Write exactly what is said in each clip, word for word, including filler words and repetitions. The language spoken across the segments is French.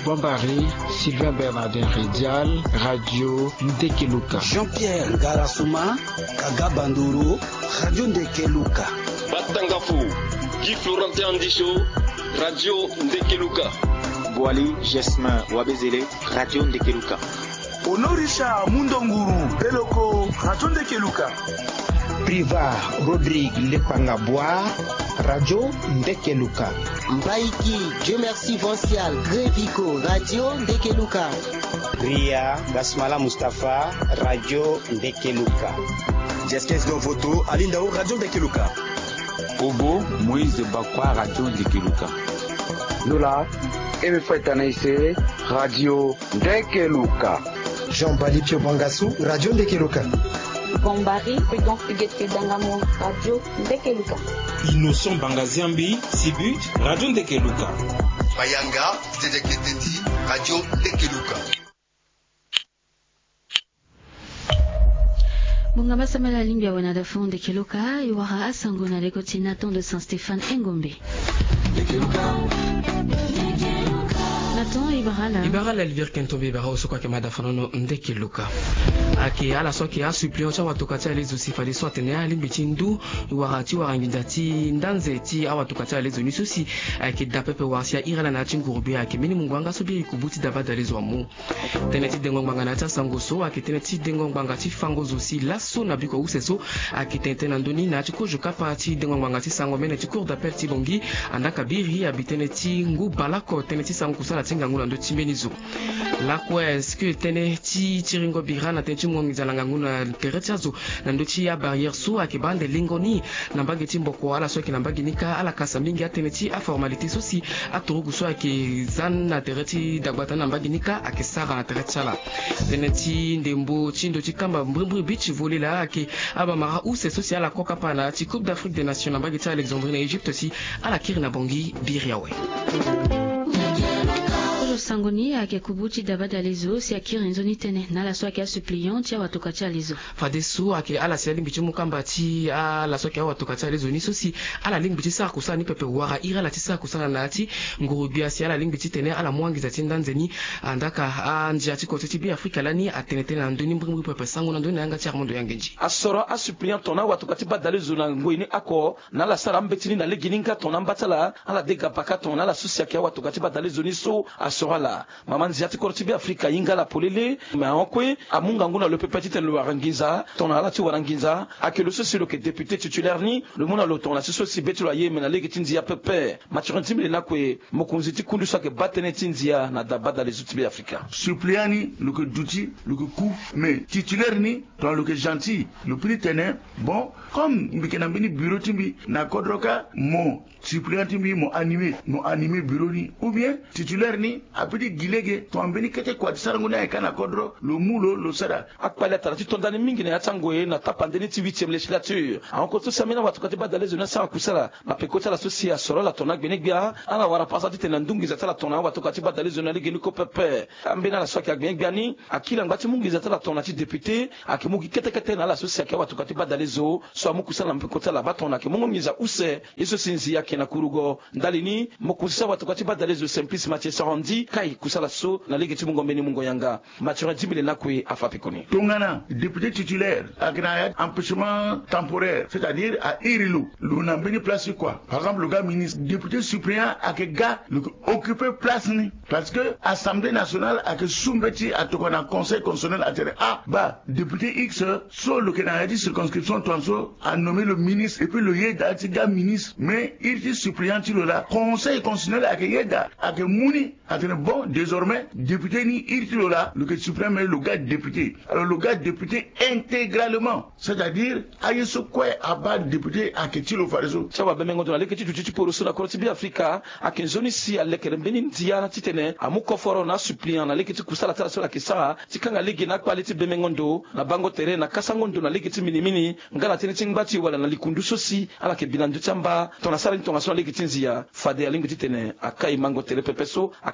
Bombari, Sylvain Bernardin Ridial, Radio Ndekeluka. Jean-Pierre Garasuma, Kaga Banduru, Radio Ndekeluka. Batangafu, Guy Florentin Andicho, Radio Ndekeluka. Boali Jesmin Wabezele, Radio Ndekeluka. Honorisha Mundonguru, Peloko, Radio Ndekeluka. Priva Rodrigue Lepangabwa, Radio Ndekeluka. Mbaiki, Dieu merci Vincial, Grévico, Radio Ndekeluka. Ria Basmala Mustafa, Radio Ndekeluka. Jeskes Donvoto, Alindao, Radio Ndekeluka. Obo, Moïse Bakwa, Radio Ndekeluka. Nula, Emefetanaise, Radio Ndekeluka. Jean-Bali Piobangassou, Radio Ndekeluka. Bombari, Prudent Huguette Dangamo, Radio Ndekeluka. Innocent Bangaziambi, Sibut, Radio Ndekeluka. Mayanga, Zedeketeti, Radio Ndekeluka. Bongamba samala limbia wana da fond Ndekeluka, iwara asango na lekoti Nathan de Saint-Stéphane Engombe. Ndekeluka. Nathan Ibarala. Ibarala Elvire Kentobe Ibara Osokwa Kemada Fanono Ndekeluka. Aki ala soki a suppliant cha watukati alizo sifali so atene ali bitindu warati warangindati ndanze ti awatukati alizo nisusi aki dapepe warsia irala na chingurubi aki mini mungwanga sobi kubuti dabada alizo amu teneti dengongwanga na ta sangoso aki teneti dengongwanga ti fangozo si lasso na biko useso aki tentena ndoni na chiko jukapa ti dengongwanga ti sango mene ti cour d'appel ti bongi andaka biri abiteneti ngu balako teneti sango kusala tinga ngula ndo timbenizo lakwa eske teneti chiringo birana teneti ngizalanga nguna teretiazo na ndochi ya barrière so akibande lingoni na mbageti mboko ala so kinambagi nika ala kasa mingi ateneti a formalité sosi aturugu so akizan na tereti dagbata na mbagi nika akisara na teretala teneti ndembo chindo chikamba mbrimbre beach volela ake aba mara ou c'est social la coca pana ti Coupe d'Afrique des Nations na mbagi ta Alexandrie na Égypte aussi ala kirina bongi biriawe sangoni ake kubuti dabada lezo si akiri nzoni tene na la soki a suppliant ya watokacha lezo fadesu ake ala seli bichi mukamba ti ala soki a watokacha lezo ni sosi ala ling bichi sa kusana ni pepe wara ira la ti sa kusana na ati ngurubia si ala ling bichi tene ala mwangi za tindanzeni andaka anja ti koteti bi Afrika lani atenete na ndoni mbrimbu pepe sango na ndoni yanga ti armondo yangenji asoro a suppliant tona watokati badale lezo na ngoini ako na la sara mbetini na legininka tona mbatala ala dega paka tona la sosi ake watokati badale lezo ni so asoro la maman ziati kortibi Afrika inga la polele mais onkwe amunga nguna le petit le warangiza ton ala ti warangiza akelo so c'est le député titulaire ni le mona lo ton la so si betu la yeme na legitinzi ya pepe maturanti le na kwe mokunzi ti kundu so ke batenetinzi ya na dabada les outils Afrika suppliani le que douti le que coup mais titulaire ni dans le que gentil le plus tené bon comme mbikena bini bureau timbi na kodroka mon suppliant timbi mon animé mon animé bureau ni ou bien titulaire ni apidi gilege to ambeni kete kwa tisarangu na ekana kodro le mulo le sara akpala tarati tondani mingi na yatangoye na tapandeni ti huitième législature encore tout samina watu kati badale zona sa kusala na pekota la sosia soro la tona gbenegbia ana wara pasati tena ndungi za tala tona watu kati badale zona ligeni ko pepe ambena la soki agbenegbia ni akila ngati mungi za tala tona ti député akimuki kete kete na la sosia ke watu kati badale zo so amukusala na pekota la batona ke mungu miza use yeso sinzi yake na kurugo ndalini mokusa watu kati badale zo simplice Mathieu Sarandi kai kusala so na ligi timungo mbeni mungo yanga matura dibile na kwe afapikoni tongana député titulaire agna empêchement temporaire c'est-à-dire à Irilu l'on a béni place quoi par exemple le gars ministre député suppléant à que gars le occuper place ni parce que assemblée nationale a que soumbeti à tout un conseil constitutionnel à terre ah bah député X so le Canada dit circonscription tonso a nommé le ministre et puis le yeda gars ministre mais il dit suppléant il là conseil constitutionnel à que yeda à que mouni à bon désormais député ni irtilola le suprême est le gars député alors le gars député intégralement c'est-à-dire ayeso quoi abat député à ketilo fareso ça va bien ngondona le keti tuti pour sur la côte bi Afrika à kenzoni si à lekere mbeni ndiana titene amuko foro na suppliant na le keti kusala tala sur la kisa tikanga ligi na quality bemengondo na bango tere na kasangondo na le keti mini mini ngala tene tingbati wala na likundu sosi ala ke bilandu chamba tona sala ni tonga so le keti nzia fade alingi titene akai mango tere pepeso ake mingi na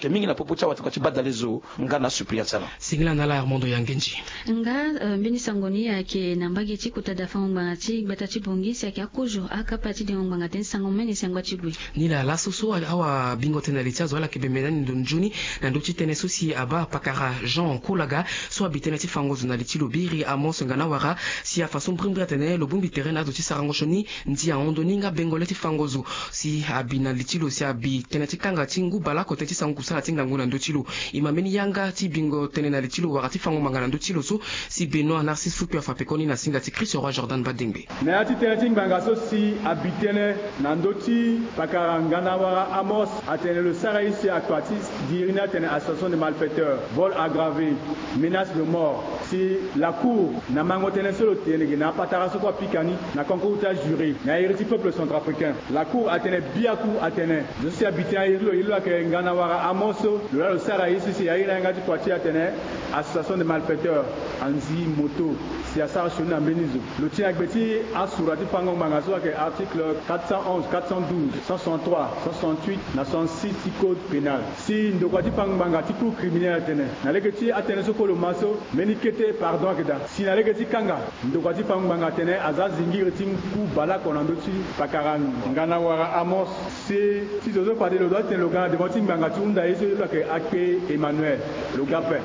popocha watu kati badalezo ngana supria sana singila nala Armando Yangenji nga mbini sangoni yake nambagi ti kutadafa ngangati batati bongisi yake akujo akapati de ngangati sangomeni sangwa chibwi nila la soso awa bingo tena litiazo ala kebemelani ndonjuni na ndochi tene sosi aba pakara Jean Kulaga so abitene ti fangozo na litilo biri amos ngana wara si a façon brimbra tene lo bumbi terrain azo ti sarangoshoni ndi a ondoninga bengole ti fangozo si abina litilo si abi tene ti kanga ti ngu bala kote ti sangu kusala ti ngangu na ndotilo imameni yanga ti bingo tene na litilo wara ti fango mangana ndotilo so si Benoît Narcisse Fupi afa pekoni na singa ti Chris Roi Jordan Badengbe na ati tene ti nganga so si abitene na ndoti pakara ngana wara amos atene le sara ici aquatis dirina tene association de malfaiteurs vol aggravé menace de mort si la cour na mango tene solo tene na patara so kwa pikani na concours juré na hériti peuple centrafricain la cour atene biaku atene je suis habité à Irlo Irlo ke ngana wara amoso le sara ici si aira ngati kwati atene association de malfaiteurs anzi moto si asa shona benizo le tia gbeti asurati pango mangazo ke article quatre cent onze quatre cent douze cent soixante-trois cent soixante-huit na cent six du code pénal si ndokwati pango mangati pour criminel atene na leketi atene so ko lo maso menikete pardon keda si na leketi kanga ndokwati pango manga atene azazingiri tim ku bala konandoti pakaran ngana wara amos si si zozo pade lo doit le gars de moti manga tunda yeso lo ke akpe Emmanuel le gapé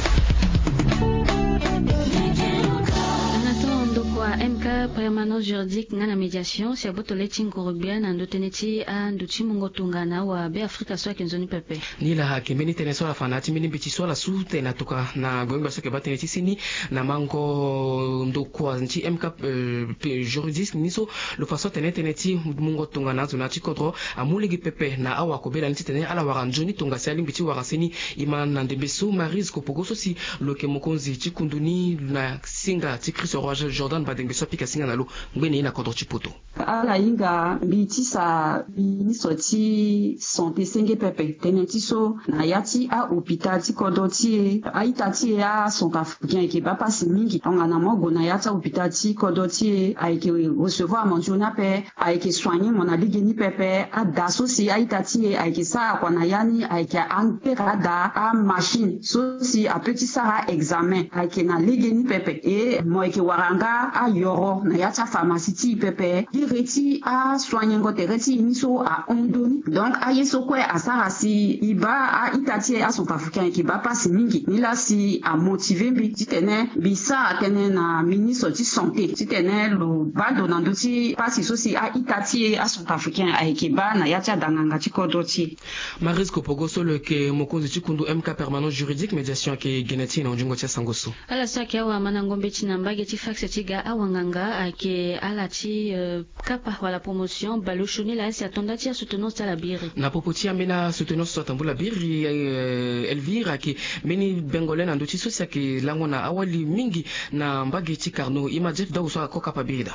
M K permanent juridique ngana médiation si abotole tinkorobia na ndoteneti a nduchi mungotungana wa be Afrika so kenzoni pepe nila hakimeni tene so la fanati mini bichi so la sute na toka na goimba so ke bateneti sini na mango ndokwa nti M K uh, juridique niso lo faso tene teneti mungotungana zona chikodro amulegi pepe na awa kobela nti tene ala waranjoni tunga sali bichi waraseni iman na ndebeso marise kopogoso si loke mokonzi chikunduni na singa ti Chris Roi Jordan Badengbe so pika singa nalo ngweni na kodro chipoto ala inga biti sa ministre ti santé senge pepe tenenti so na yati a hôpital ti kodro ti aita ti a centrafricain ke ba pasi mingi onga na mogo na yata hôpital ti kodro ti a ke recevoir monjona pe a ke soigner mon ali geni pepe a daso si aita ti a ke sa kwa na yani a ke ampera da a machine so si a petit sa examen a ke na ligeni pepe e mo ke waranga a yoro na yata pharmacie ti pepe ireti a soigner ngote reti miso a ondoni donc a yeso kwe a sara si iba a itati a son africain ki ba passe mingi ni la si a motiver bi titene bisa tene na ministre ti santé titene lo ba donando ti passe so si a itati a son africain a ki ba na yata danganga ti kodoti Maris Kopogo so le ke mokonzi ti kundu M K permanent juridique médiation ke geneti na njungo ti sangoso ala saki awa manangombe ti nambage ti faxe ti ga awanganga ake ala ti uh, kapa wala promotion balochoni la si atonda ti soutenance ta la biri na popoti amena soutenance so tambula biri uh, Elvira ke meni bengole na ndoti so si ake langona awali mingi na mbage ti Carnot ima Jeff Daw so akoka pa birida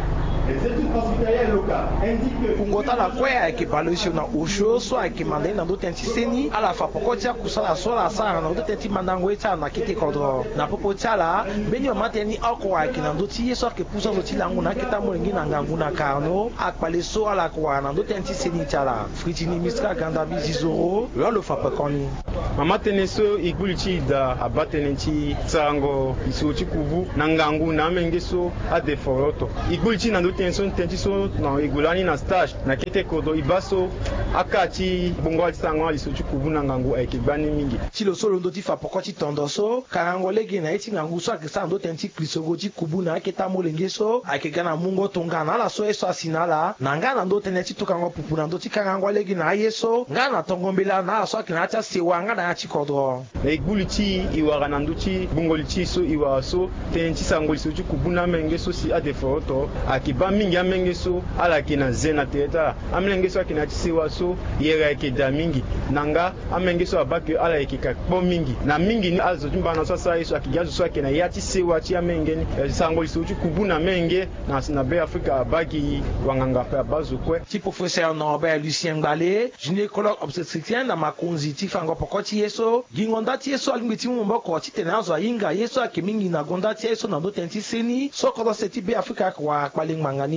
kungota la kwea ke baloisho na osho so ake mandai na do tenti seni ala fa pokoti akusala so la sara na do tenti mandango eta na kiti kodro na popoti ala beni o mateni ako ake na do ti yeso ke puso so ti langu na kita molengi na ngangu na Carnot akpale so ala kwa na do tenti seni tala fritini miska ganda bizizoro lo lo fa pekoni mama teneso igulchi da abatenenti tsango isuchi kuvu na ngangu na mengeso a deforoto igulchi na do tension tension na igulani na stage na kete kodo ibaso akati bongo tsango lisuchi kuvu na ngangu aikibani mingi chilo solo ndo ti fa pokoti tondoso karango legi na eti ngangu so akisa ndo tenti krisogo ti kubu na aketa molengeso akigana mungo tongana la so eso asinala na ngana ndo teneti tukango pupu na ndo ti karango legi na yeso ngana tongombela na so akina cha sewanga na chi kodro na igulchi iwara na nduchi bongo lichi so iwa so tenti sango lisuchi kubu na mengeso si a deforoto akiba mingi amengeso ala kina zena teta amengeso akina tisewa so yera ke da mingi nanga amengeso abake ala ekika po mingi na mingi ni azo tumbana so sa yeso akigazo so akina yati sewa ti amengeni sango lisuchi kubuna menge na na be Afrika abaki wanganga pa bazo kwe ti professeur Norbert Lucien Gbale gynécologue obstétricien na makonzi ti fango pokoti yeso gingonda ti yeso alingiti mumbo ko ti tenazo inga yeso akimingi na gonda ti yeso na do tenti seni so ko do seti be Afrika kwa kpale mangani mingi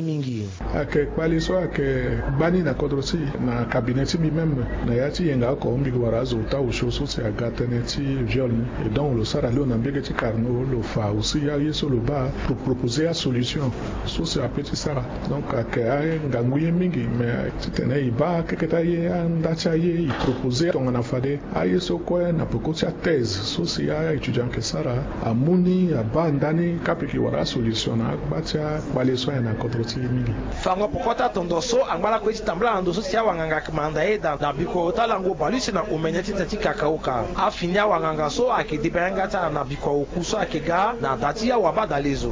ake kwali so ake bani na kodrosi na kabineti mi même na yati yenga ko mbi wara zo ta o shoso se agatene ti viol et donc le sara le na mbege ti karno le fa aussi ya yeso le ba pour proposer la solution so se a petit sara donc ake ay nganguye mingi mais titene iba keketa ye anda cha ye i proposer ton na fade ay so ko na poko cha thèse so se ya étudiant ke sara amuni aba ndani kapiki wara solution na bacha bale so na kodrosi mingi fanga pokota tondoso angala ko tambla ndo so sia wanganga kmanda e da da biko talango balisi na umenyeti tatika kauka afinya wanganga so akidipanga ta na biko okuso akega na datia wabada lezo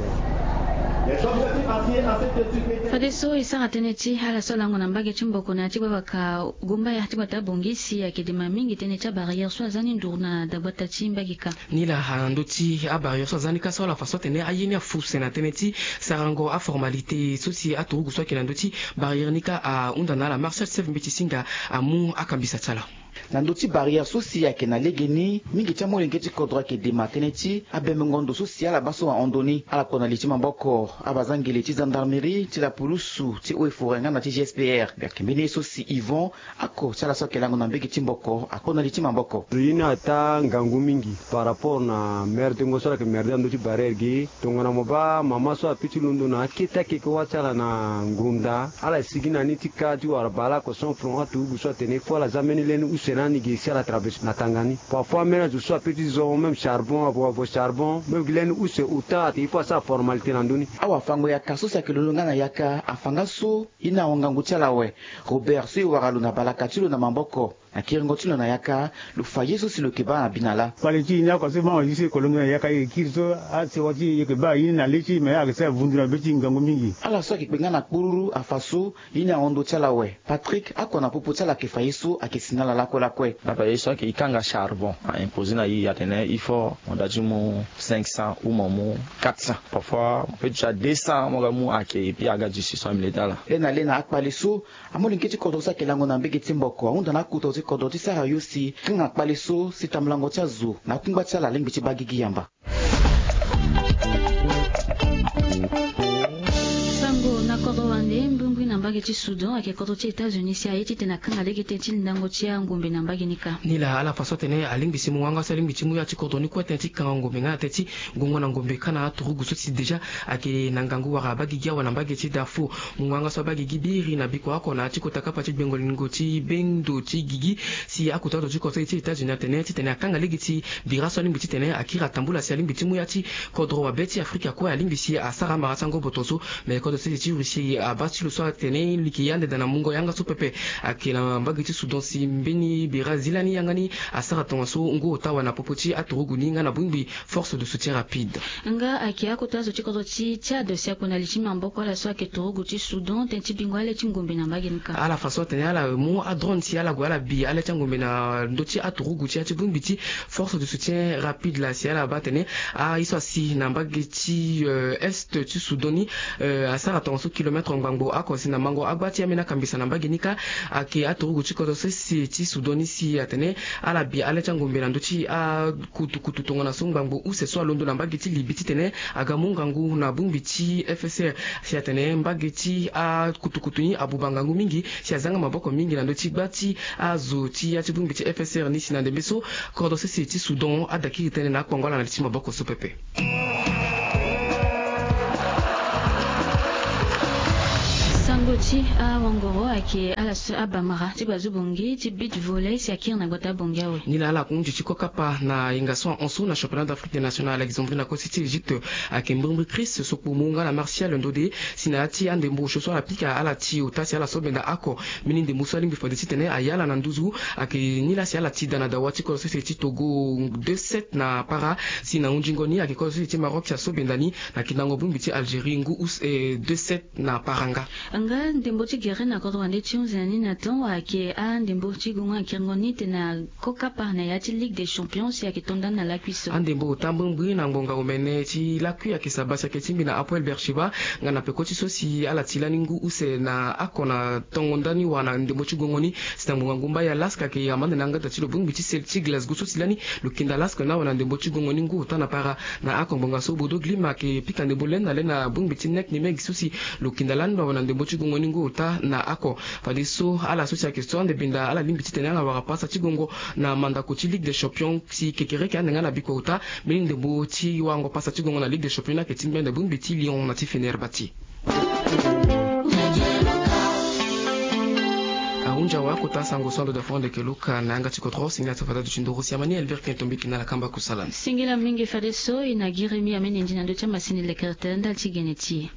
Fadeso isara teneti hala solango na mbage chimboko na tibwa baka gumba ya tibwa tabongisi ya kidima mingi teneta barrière so azani ndurna dabata chimbagika nila handoti a barrière so azani ka sola faso tene ayeni a fuse na teneti sarango a formalité sosi a turugu so kinandoti barrière nika a undana la Marcel Sev Mbitisinga amu akambisa tsala nandoti barrière social ke na legeni mingi tia molengeti kodra ke de mateneti abemengondo social la baso andoni ala kona liti maboko abazangeli ti gendarmerie ti la pulusu ti oeforenga na ti G S P R bekembeni sosi Yvon ako tsala sokelango na mbeki ti mboko akona liti maboko yina ata ngangu mingi par rapport na merde ngosala ke merde andoti barrière gi tongona moba mama so apiti lundo na kita ke ko watsala na ngunda ala sigina ni ti kati wara bala ko son front atu buso tene fo la zameni len senani qui à la traverse na Tangani parfois même je sois petit zone même charbon avoir vos charbon même glen où c'est autant il faut ça formalité landoni awa fango ya kaso sa kelolonga na yaka afanga so ina ongangu tialawe Robert so waralu na balakatilo na mamboko na kiringotilo na yaka lu fayeso si le keba na binala paleti ina ko se ma yisi kolonga na yaka kirso ase wati yekeba ina lechi me ya se vundura beti ngangu mingi ala so kipenga na kururu afaso ina ondo tialawe Patrick akona popo tiala ke fayeso akesinala la la kwe papa yeso ke ikanga charbon a imposé na yi atene il faut on daji mo cinq cents ou mo quatre cents parfois on peut déjà deux cents mo gamu ake puis aga du six cents mille dollars lena lena akpaleso amolinketi kodosa kelango na mbeki timboko unda na kuto ti kodoti sa yosi kinga akpaleso sitamlango tia zo na kungba tia la lingbi ti bagigi yamba mbumbu na mbage ti Soudan ake koto ti États-Unis si ayeti tena kanga lege tenti ndango ti ngombe na mbage nika nila ala faso tene alingi simu wanga sa alingi timu ya ti koto ni ko tenti kanga ngombe nga tenti ngongo na ngombe kana turugu so ti deja ake nangangu wara bagi gya wana mbage ti dafu mwanga so bagi gibiri na biko ako na ti kota kapa ti bengol ngo ti bendo ti gigi si akuta to ti koto ti États-Unis tene ti tene kanga lege ti bira so alingi ti tene akira tambula si alingi timu ya ti kodro wa beti Afrika ko alingi si asara marasango botoso me koto ti ti rusi abati lo so tene likiyande dana mungo yanga so pepe akina mbagi ti Soudan si mbeni bira zilani yangani asara tonso ngo tawa na popoti aturugu ninga na bumbi force de soutien rapide nga akia kota zo ti koto ti Tchad si akona liti mamboko la so ake turugu ti Soudan tenti bingo ale ti ngombe na mbagi nika ala faso tene ala mu adron si ala gwala bi ala ti ngombe na ndoti aturugu ti ati bumbi ti force de soutien rapide la si ala batene a iso si na mbagi ti est ti Soudani asara tonso kilomètre ngbango akosi na mango agbati amena kambisa na mbagi nika ake aturugu ti koto si ti Soudani si atene ala bi ala ti ngombe na ndoti a kutu kutu tongo na so ngbango u se so londo na mbagi ti libi ti tene aga mungangu na bumbi ti F S R si atene mbagi ti a kutu kutu ni abubangangu mingi si azanga maboko mingi na ndoti gbati azo ti ati bumbi ti F S R ni si na ndembeso koto si ti Soudan adaki tene na kongola na ti maboko so pepe ti a wangoro ake ala so abamara ti bazubongi ti beach volley si akir na gota bongawe nila ala kunji ti kokapa na ingason onso na championnat d'Afrique national exemple na kosi ti Egypte ake mbumbu Chris soku munga na Martial Ndode sina ti ande mbo so ala pika ala ti otasi ala so benda ako mini de muso limbi fode ti tene ayala na nduzu ake nila si ala ti dana dawati ko so ti Togo deux sept na para sina unjingoni ake ko so ti Maroc ya so bendani na kinango bumbi ti Algérie ngu us deux sept na paranga anga ga ndembo ti gere na kodro ande ti unzani na ton wa ke a ndembo ti gonga kirngoni te na koka par na ya ti Ligue des Champions ya ke tonda na la cuisse andembo tambungwi na ngonga umene ti la cuisse ke sabasa ke timbi na Apoel Beersheba ngana pe koti so si ala tilani ngu use na akona tongondani wana ndembo ti gongoni sitambo ngumba ya laska ke amande nanga ta ti lo bungbi ti Celtic Glasgow so tilani lukinda laska na wana ndembo ti gongoni ngu tana para na akombonga so bodo glima ke pikande bolen na lena bungbi ti nek ni meg susi lukinda landa wana ndembo ti gongoni ngu ta na ako fali so ala so sia question de binda ala limbi ti tenanga wara pasa ti gongo na manda ko ti Ligue des Champions si kekere ke anga na biko uta meli ndembo ti wango pasa ti gongo na Ligue des Champions na ke timbe na bungbi ti Lyon na ti Fenerbahçe unja wako tasango sondo da fonde ke luka na anga tikodro singa tafata du chindoro siamani Albert Kentombi kina la kamba kusalan singila mingi fadeso ina giremi ameni njina ndo chama sini le kertenda tigeneti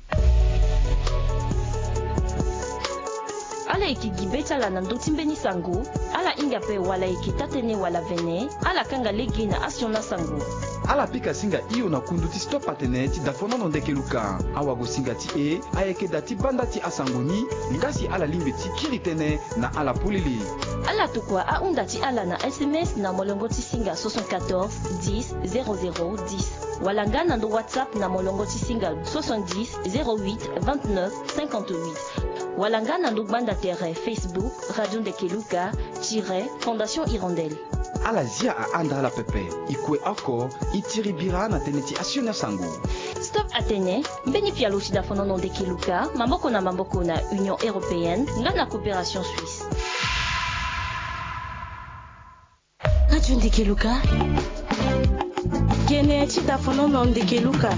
ala ikigibeta la nando timbeni sango ala inga pe wala ikitatene wala vene ala kanga legi na asiona sango ala pika singa iyo na kundu ti stop atene ti dafonono ndeke luka awago singa ti e ayeke da ti banda ti asangoni ngasi ala limbe ti kiri tënë na ala pulili ala tukua ahunda ti ala na S M S na molongo ti singa soixante-quatorze dix zéro zéro dix wala nga na ndo WhatsApp na molongo ti singa soixante-dix zéro huit vingt-neuf cinquante-huit wala nga na ndo banda tere Facebook Radio Ndeke Luka tire Fondation Hirondelle ala zia aanda ala pepe ikue ako itiri bira na tënë ti asiona sango Stop Atene mbeni pia lo ti dafonono Ndeke Luka mamboko na mamboko na Union Européenne nga na Coopération Suisse Radio Ndeke Luka kene ti dafonono Ndeke Luka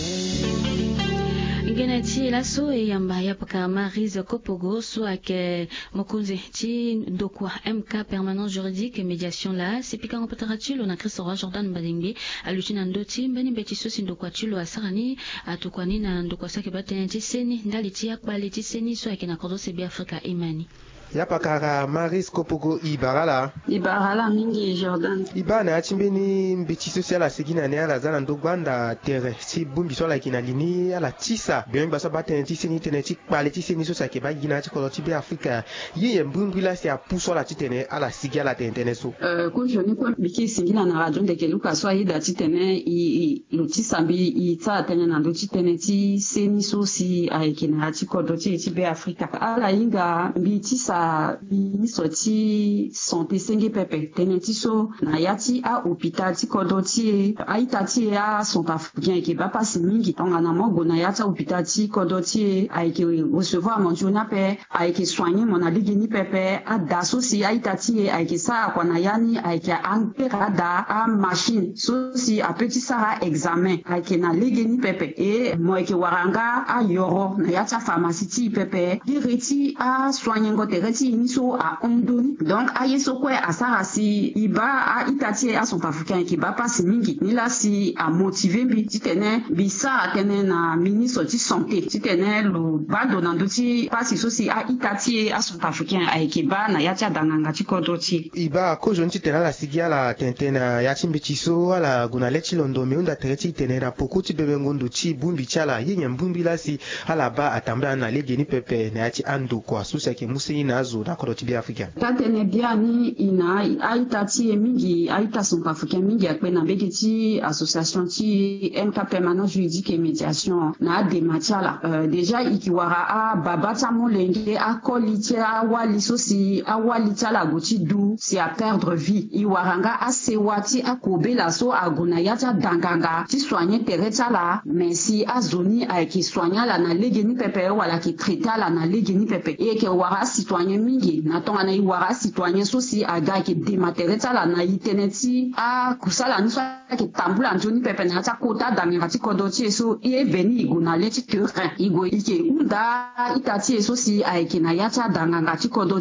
Geneti laso e yamba yapaka Marise Kopogo soit que mokunze ti ndokwa M K permanent juridique et médiation là c'est pika ngopatarachi lo na Christophe Jordan Badingbi alutina ndoti mbeni beti so ndokwa ti lo asarani atukwani na ndokwa sake batene ti seni ndali ti akbali ti seni so akina kodo sebi Afrika imani yapakara Maris Kopogo ibarala ibarala mingi Jordan ibana achimbeni mbiti social asigina ne ala zana ndogwanda tere si bumbi sola kina lini ala tisa bien baso batene ti seni tene ti kpale ti seni so sa ke ba gina ti kolo ti be Afrika ye mbumbi la si apuso la ti tene ala sigi ala tene so euh ko joni ko biki sigina na Radio Ndeke Luka so ayida ti tene i lo ti sambi i ta tene na ndo ti tene ti seni so si ayekina ti kodo ti ti be Afrika ala inga mbi ti sa ministre ti santé senge pepe tene ti so na ya ti a hôpital ti kodo ti aita ti a centrafricain ke ba pasi mingi tonga na mo na ya ta hôpital ti kodo ti ayeke recevoir mondiona pe ayeke soigner mon aligi ni pepe a da so si aita ti ayeke sa kwa na yani ayeke ampera da a machine so si a petit sara examen ayeke na ligi ni pepe e mo ayeke waranga a yoro na ya ta pharmacie ti pepe dire ti a soigner ngote ti iniso a ondoni donc aye so kwe asara si iba a itati a son africain ki ba pasi mingi ni la si a motiver bi ti tene bi sa tene na ministre ti santé ti tene lo ba donando ti pasi so si a itati a son africain a ki ba na ya ti danganga ti kodo ti iba ko jon ti tene la sigi ala tentena ya ti mbiti so ala gunale ti londo me unda tere ti tene na poko ti bebe ngondo ti bumbi ti ala ye nyambumbi la si ala ba atambla na lege ni pepe na ya ti ando kwa so se ke musi na zo na kodo ti bi Afrika tatene bia ni ina aita ti mingi aita son africain mingi akpe na bege ti association ti M K permanent juridique et médiation na de matiala euh, déjà ikiwara a babata molenge a koliti a wali so si a wali tala goti du si a perdre vie iwaranga a sewati a kobela so aguna yata danganga ti soigner tereta la mais si a zoni a ki soigner la na lege ni pepe wala ki traiter la na lege ni pepe e ke wara citoyen mingi na tonga na iwara citoyen so si aga ki dematereta la na iteneti a kusala ni so ki tambula njoni pepe na ta kota danganga ti kodo ti so e veni iguna le ti terrain igo ike unda itati so si a ki na yata danganga ti kodo